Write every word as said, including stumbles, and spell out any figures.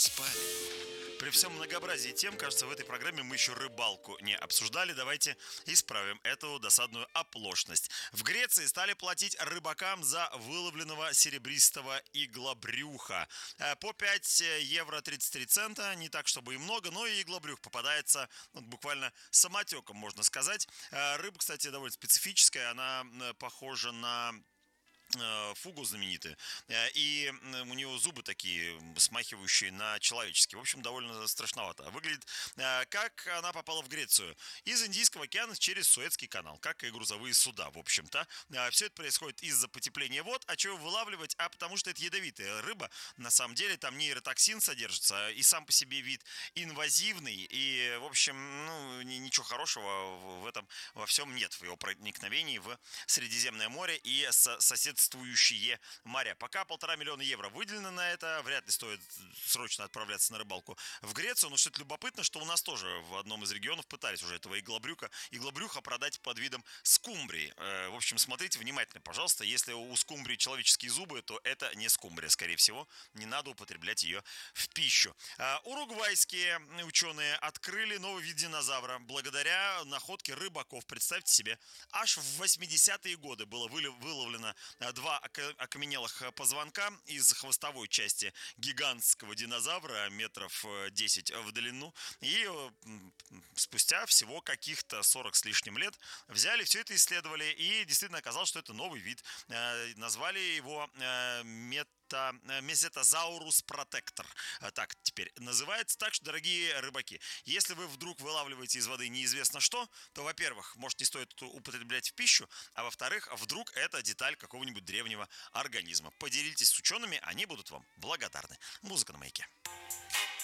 Спали. При всем многообразии тем, кажется, в этой программе мы еще рыбалку не обсуждали. Давайте исправим эту досадную оплошность. В Греции стали платить рыбакам за выловленного серебристого иглобрюха. Э, По пять евро тридцать три цента. Не так, чтобы и много, но и иглобрюх попадается ну, буквально самотеком, можно сказать. Э, Рыба, кстати, довольно специфическая. Она э, похожа на э, фугу знаменитые, э, и м, у нее зубы такие, м, смахивающие на человеческие. В общем, довольно страшновато выглядит. Э, Как она попала в Грецию? Из Индийского океана через Суэцкий канал, как и грузовые суда, в общем-то. Все это происходит из-за потепления вод. А чего вылавливать? А потому что это ядовитая рыба. На самом деле там нейротоксин содержится, и сам по себе вид инвазивный. И, в общем, ну, ни- ничего хорошего в в этом во всем нет, в его проникновении в Средиземное море и со- соседствующие моря. Пока полтора миллиона евро выделено на это, вряд ли стоит срочно отправляться на рыбалку в Грецию. Но что-то любопытно, что у нас тоже в одном из регионов пытались уже этого иглобрюка, иглобрюха продать под видом скумбрии. Э, В общем, смотрите внимательно, пожалуйста. Если у скумбрии человеческие зубы, то это не скумбрия, скорее всего. Не надо употреблять ее в пищу. А, Уругвайские ученые открыли новый вид динозавра благодаря находке рыбаков. Представьте себе, аж в восьмидесятые годы было вылов- выловлено а, два ока- окаменелых а, позвонка из хвостовой части гигантского динозавра метров э, десять в длину. И э, м, спустя всего каких-то сорок с лишним лет взяли все это, исследовали, и действительно оказалось, что это новый вид. Э, Назвали его э, мет это Месетозаурус протектор. Так теперь называется. Так что, дорогие рыбаки, если вы вдруг вылавливаете из воды неизвестно что, то, во-первых, может, не стоит это употреблять в пищу, а во-вторых, вдруг это деталь какого-нибудь древнего организма. Поделитесь с учеными, они будут вам благодарны. Музыка на маяке.